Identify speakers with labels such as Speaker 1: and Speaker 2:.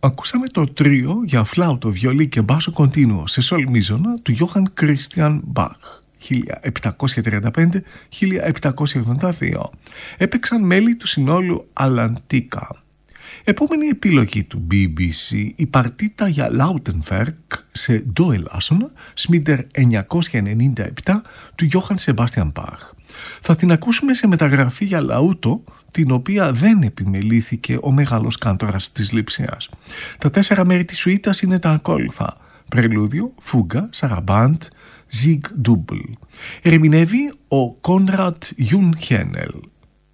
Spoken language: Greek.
Speaker 1: Ακούσαμε το τρίο για φλάουτο, βιολί και μπάσο κοντίνουο σε σολ μίζωνα του Johann Christian Bach 1735-1782. Έπαιξαν μέλη του συνόλου Atlantica. Επόμενη επιλογή του BBC, η παρτίτα για Lautenwerk σε ντο ελάσσονα, Σμίντερ 997 του Johann Sebastian Bach. Θα την ακούσουμε σε μεταγραφή για λαούτο, την οποία δεν επιμελήθηκε ο μεγάλος κάντορας της Λειψίας. Τα 4 μέρη της σουίτας είναι τα ακόλουθα: πρελούδιο, φούγκα, σαραμπάντ, ζιγ ντούμπλ. Ερμηνεύει ο Κόνραντ Junghänel.